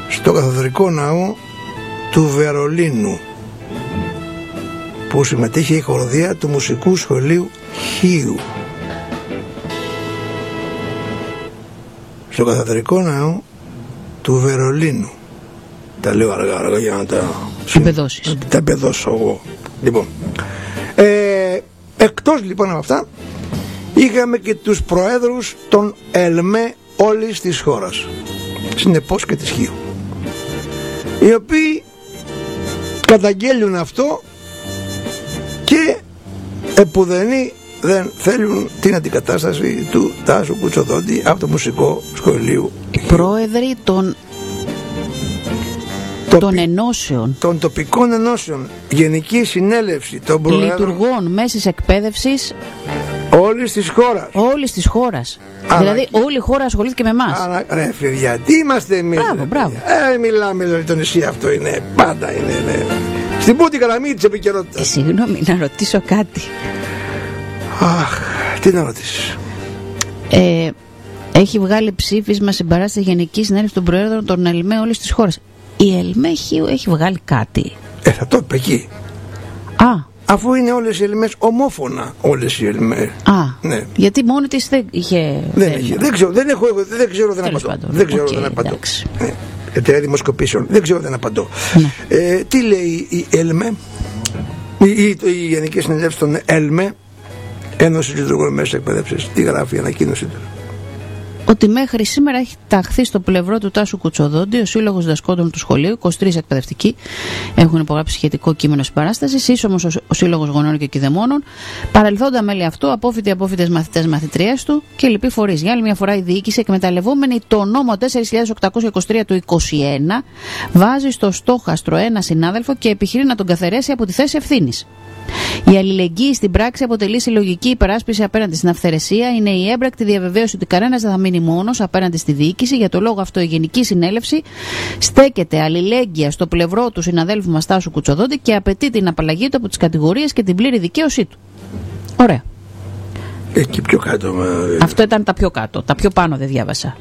στο καθεδρικό ναό του Βερολίνου, που συμμετείχε η χοροδία του Μουσικού Σχολείου Χίου. Στο καθεδρικό ναό του Βερολίνου. Τα λέω αργά για να τα εμπεδώσω εγώ. Λοιπόν, εκτός λοιπόν από αυτά, είχαμε και τους προέδρους των ΕΛΜΕ όλης της χώρας, συνεπώς και της Χίου, οι οποίοι καταγγέλουν αυτό και επουδενή δεν θέλουν την αντικατάσταση του Τάσου Κουτσοδόντη από το Μουσικό Σχολείο. Οι πρόεδροι των ενώσεων, των τοπικών ενώσεων, Γενική Συνέλευση των Προέδρων λειτουργών μέσης εκπαίδευσης όλης της χώρας. Δηλαδή όλη η χώρα ασχολήθηκε με εμάς. Ρε παιδιά, τι είμαστε εμείς? Μπράβο. Μιλάμε δηλαδή, το νησί αυτό είναι, πάντα είναι, ναι. Στην πρώτη γραμμή της επικαιρότητας. Συγγνώμη, να ρωτήσω κάτι. Αχ, τι να ρωτήσεις? Έχει βγάλει ψήφισμα συμπαράσταση Γενική Συνέλευση των Προέδρων των ΕΛΜΕ όλης της χώρας. Η ΕΛΜΕ Χίου έχει βγάλει κάτι? Θα το είπε εκεί. Αφού είναι όλες οι ΕΛΜΕς ομόφωνα, όλες οι ΕΛΜΕ. Ναι. Γιατί μόνη της δεν είχε. Δεν ξέρω, δεν απαντώ. Δεν ξέρω, δεν απαντώ. Εταιρεία δημοσκοπήσεων. Δεν ξέρω, δεν απαντώ. Τι λέει η ΕΛΜΕ, η Γενική Συνέλευση των ΕΛΜΕ, Ένωση Λειτουργών Μέσης Εκπαίδευσης? Τι γράφει η ανακοίνωση του? Ότι μέχρι σήμερα έχει ταχθεί στο πλευρό του Τάσου Κουτσοδόντη ο Σύλλογος Διδασκόντων του Σχολείου. 23 εκπαιδευτικοί έχουν υπογράψει σχετικό κείμενο συμπαράστασης. Ίσομος ο Σύλλογος Γονέων και Κηδεμόνων. Παρελθόντα μέλη αυτού, απόφοιτες μαθητές μαθητριές του και λοιποί φορείς. Για άλλη μια φορά η διοίκηση, εκμεταλλευόμενη το νόμο 4.823 του 2021, βάζει στο στόχαστρο ένα συνάδελφο και επιχειρεί να τον καθαιρέσει από τη θέση ευθύνης. Η αλληλεγγύη στην πράξη αποτελεί συλλογική υπεράσπιση απέναντι στην αυθαιρεσία. Είναι η έμπρακτη διαβεβαίωση ότι κανένας δεν θα μείνει μόνος απέναντι στη διοίκηση. Για το λόγο αυτό, η Γενική Συνέλευση στέκεται αλληλέγγυα στο πλευρό του συναδέλφου μας Τάσου Κουτσοδόντη και απαιτεί την απαλλαγή του από τις κατηγορίες και την πλήρη δικαίωσή του. Ωραία. Εκεί πιο κάτω. Αυτό ήταν τα πιο κάτω. Τα πιο πάνω δεν διάβασα.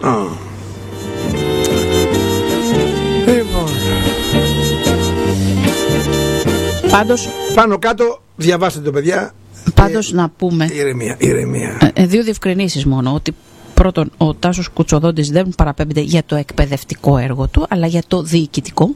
Πάντως, πάνω κάτω διαβάστε το, παιδιά. Πάντως να πούμε ηρεμία. Δύο διευκρινήσεις μόνο. Ότι πρώτον, ο Τάσος Κουτσοδόντης δεν παραπέμπεται για το εκπαιδευτικό έργο του, αλλά για το διοικητικό,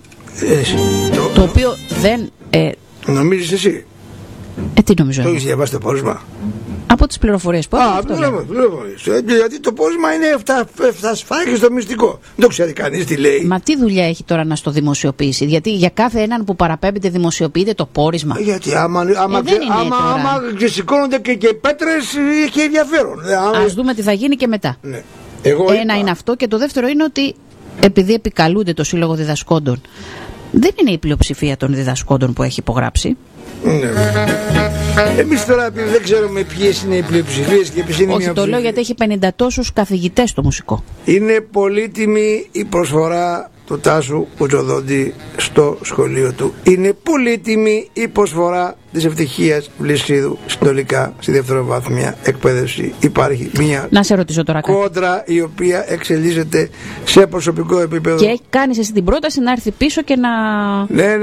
το οποίο δεν νομίζεις εσύ? Τι νομίζω? Το έχεις διαβάσει το πόρισμα? Από τις πληροφορίες που έχω. Γιατί το πόρισμα είναι φτασφάγει στο μυστικό. Δεν το ξέρει κανείς τι λέει. Μα τι δουλειά έχει τώρα να στο δημοσιοποιήσει? Γιατί για κάθε έναν που παραπέμπεται δημοσιοποιείται το πόρισμα. Γιατί άμα ξεσηκώνονται και πέτρες, έχει ενδιαφέρον. Ας δούμε τι θα γίνει και μετά. Ναι. Ένα είναι αυτό, και το δεύτερο είναι ότι επειδή επικαλούνται το Σύλλογο Διδασκόντων, δεν είναι η πλειοψηφία των διδασκόντων που έχει υπογράψει. Ναι. Εμείς τώρα δεν ξέρουμε ποιες είναι οι πλειοψηφίες και ποιες είναι οι μειοψηφίες. Όχι, το λέω γιατί έχει 50 τόσους καθηγητές στο μουσικό. Είναι πολύτιμη η προσφορά του Τάσου Κουτσοδόντη στο σχολείο του. Είναι πολύτιμη η προσφορά της Ευτυχίας Βλυσίδου συνολικά στη δευτεροβάθμια εκπαίδευση. Υπάρχει μια κόντρα η οποία εξελίσσεται σε προσωπικό επίπεδο. Και κάνεις εσύ την πρόταση να έρθει πίσω και να... Ναι.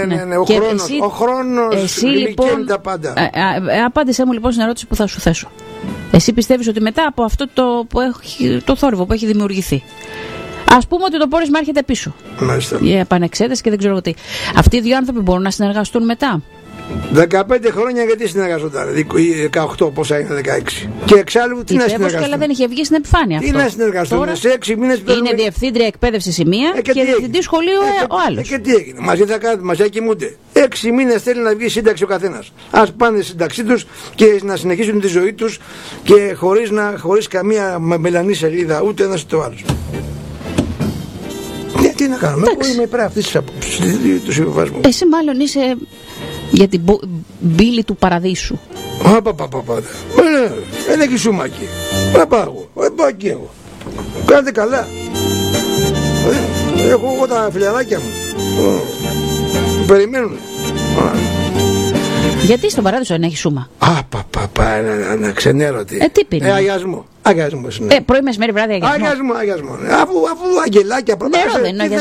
Ο χρόνος λοιπόν τα πάντα. Απάντησέ μου λοιπόν στην ερώτηση που θα σου θέσω. Εσύ πιστεύεις ότι μετά από αυτό το θόρυβο που έχει δημιουργηθεί, ας πούμε ότι το πόρισμα έρχεται πίσω, η επανεξέταση και δεν ξέρω τι, αυτοί οι δύο άνθρωποι μπορούν να συνεργαστούν μετά? 15 χρόνια γιατί συνεργαζόταν? 18 πόσα είναι, 16. Και εξάλλου τι να συνεργαστούν? Αλλά δεν είχε βγει στην επιφάνεια αυτό. Τι να συνεργαστούν? Τώρα, σε 6 μήνες είναι διευθύντρια εκπαίδευση η μία και διευθυντή σχολείου ο άλλος. Και τι έγινε? Μαζί κοιμούνται. 6 μήνες θέλει να βγει σύνταξη ο καθένας. Ας πάνε σύνταξή τους και να συνεχίσουν τη ζωή τους και χωρίς καμία μελανή σελίδα ούτε ένας ούτε ο άλλος. Τι να κάνουμε? Εγώ είμαι υπέρ αυτής της απόψης του συμβιβασμού. Εσύ μάλλον είσαι για την μπύλη του παραδείσου. Δεν έχει σούμακι. Δεν πάω εκεί εγώ. Κάντε καλά. Έχω εγώ τα φιλαράκια μου. Περιμένουν. Γιατί στον παράδεισο δεν έχει σούμα? Ένα ξενέρωτη. Τι πίνει? Αγιασμός είναι. Πρωί, μεσημέρι, βράδυ αγιασμό. Αγιασμό. Αφού αγγελάκια πρώτα. Νερό δεν είναι